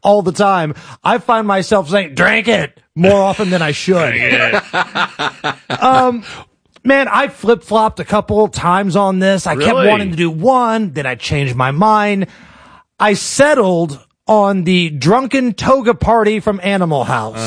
all the time. I find myself saying, drink it, more often than I should. Man, I flip-flopped a couple times on this. I kept wanting to do one, then I changed my mind. I settled on the drunken toga party from Animal House.